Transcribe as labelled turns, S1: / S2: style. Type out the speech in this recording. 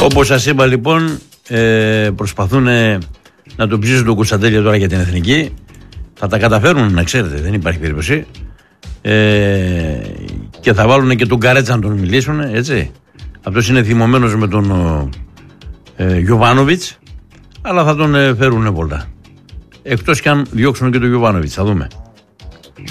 S1: Όπως σας είπα λοιπόν, προσπαθούν να τον ψήσουν τον Κωνσταντέλια τώρα για την εθνική. Θα τα καταφέρουν, να ξέρετε, δεν υπάρχει περίπτωση. Και θα βάλουν και τον Καρέτσα να τον μιλήσουν, έτσι. Αυτός είναι θυμωμένος με τον Γιοβάνοβιτς, αλλά θα τον φέρουν πολλά. Εκτός κι αν διώξουν και τον Γιοβάνοβιτς, θα δούμε.